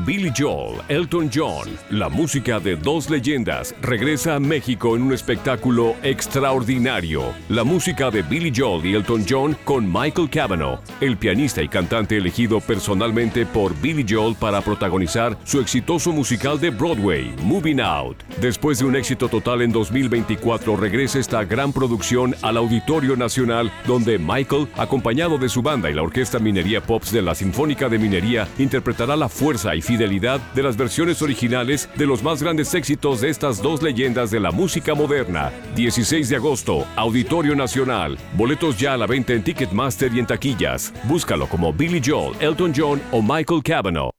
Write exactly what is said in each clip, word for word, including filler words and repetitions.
Billy Joel, Elton John, la música de dos leyendas, regresa a México en un espectáculo extraordinario. La música de Billy Joel y Elton John con Michael Cavanaugh, el pianista y cantante elegido personalmente por Billy Joel para protagonizar su exitoso musical de Broadway, Moving Out. Después de un éxito total en dos mil veinticuatro, regresa esta gran producción al Auditorio Nacional, donde Michael, acompañado de su banda y la Orquesta Minería Pops de la Sinfónica de Minería, interpretará la fuerza y fidelidad de las versiones originales de los más grandes éxitos de estas dos leyendas de la música moderna. dieciséis de agosto, Auditorio Nacional. Boletos ya a la venta en Ticketmaster y en taquillas. Búscalo como Billy Joel, Elton John o Michael Cavanaugh.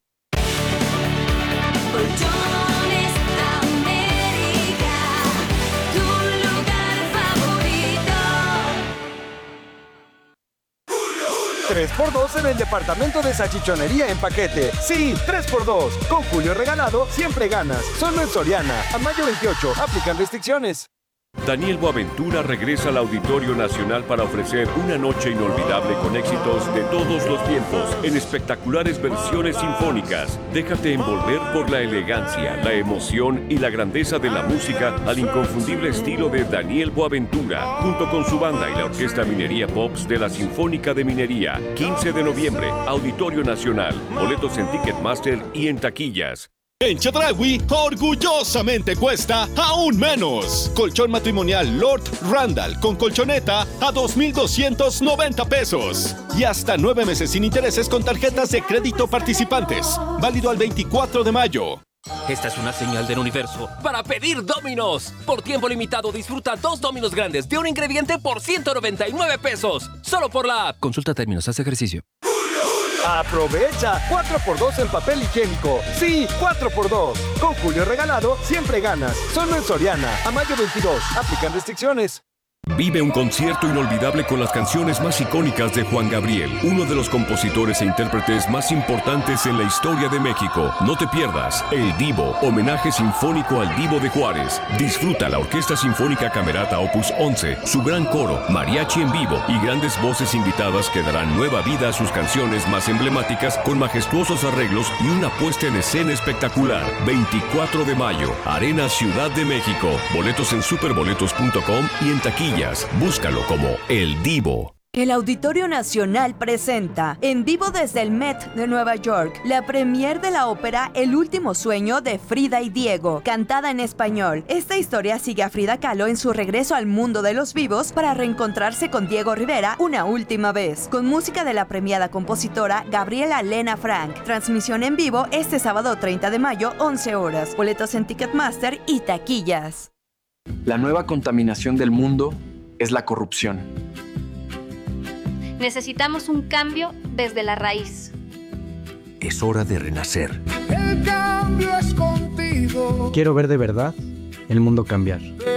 tres por dos en el departamento de salchichonería en paquete. Sí, tres por dos. Con Julio Regalado siempre ganas. Solo en Soriana. A mayo veintiocho. Aplican restricciones. Daniel Boaventura regresa al Auditorio Nacional para ofrecer una noche inolvidable con éxitos de todos los tiempos en espectaculares versiones sinfónicas. Déjate envolver por la elegancia, la emoción y la grandeza de la música al inconfundible estilo de Daniel Boaventura, junto con su banda y la Orquesta Minería Pops de la Sinfónica de Minería. quince de noviembre, Auditorio Nacional. Boletos en Ticketmaster y en taquillas. En Chedraui, orgullosamente cuesta aún menos. Colchón matrimonial Lord Randall con colchoneta a dos mil doscientos noventa pesos. Y hasta nueve meses sin intereses con tarjetas de crédito participantes. Válido al veinticuatro de mayo. Esta es una señal del universo para pedir Domino's. Por tiempo limitado disfruta dos Domino's grandes de un ingrediente por ciento noventa y nueve pesos. Solo por la app. Consulta términos, haz ejercicio. ¡Aprovecha! cuatro por dos en papel higiénico. Sí, cuatro por dos. Con Julio Regalado siempre ganas. Solo en Soriana. A mayo veintidós. Aplican restricciones. Vive un concierto inolvidable con las canciones más icónicas de Juan Gabriel, uno de los compositores e intérpretes más importantes en la historia de México. No te pierdas El Divo, homenaje sinfónico al Divo de Juárez. Disfruta la Orquesta Sinfónica Camerata Opus once, su gran coro, mariachi en vivo y grandes voces invitadas que darán nueva vida a sus canciones más emblemáticas con majestuosos arreglos y una puesta en escena espectacular. veinticuatro de mayo, Arena Ciudad de México. Boletos en superboletos punto com y en taquilla. Búscalo como El Divo. El Auditorio Nacional presenta, en vivo desde el Met de Nueva York, la premier de la ópera El último sueño de Frida y Diego, cantada en español. Esta historia sigue a Frida Kahlo en su regreso al mundo de los vivos para reencontrarse con Diego Rivera una última vez, con música de la premiada compositora Gabriela Lena Frank. Transmisión en vivo este sábado treinta de mayo, once horas. Boletos en Ticketmaster y taquillas. La nueva contaminación del mundo es la corrupción. Necesitamos un cambio desde la raíz. Es hora de renacer. El cambio es contigo. Quiero ver de verdad el mundo cambiar.